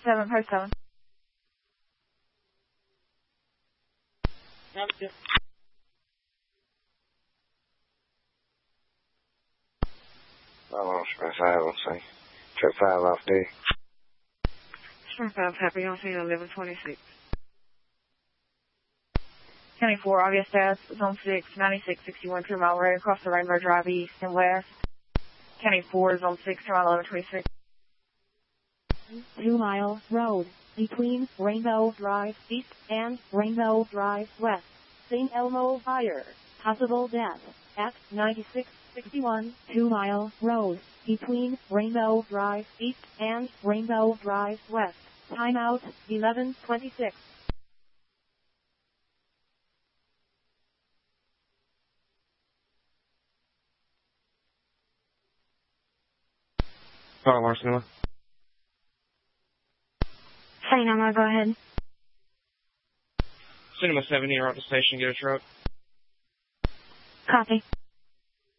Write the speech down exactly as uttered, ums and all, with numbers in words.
seven, post seven. Yep. Hello, Sprint five, let's see. Trip five off D. Sprint five, happy on scene eleven twenty-six. County four, obvious status, zone six, ninety-six sixty-one, two mile road, across the Rainbow Drive east and west. County four, zone six, two mile eleven twenty-six. Two mile road, between Rainbow Drive east and Rainbow Drive west. Saint Elmo fire, possible death, at ninety-six sixty-one, two mile road, between Rainbow Drive east and Rainbow Drive west. Timeout, eleven twenty-six. Hello, Larson. Say number, go ahead. Cinema seven here at the station, get a truck. Copy.